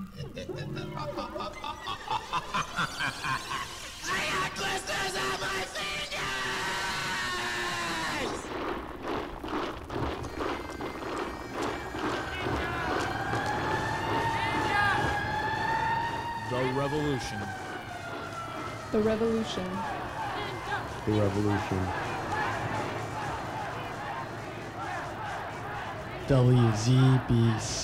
I got blisters on my fingers! The Revolution. The Revolution. The Revolution. WZBC.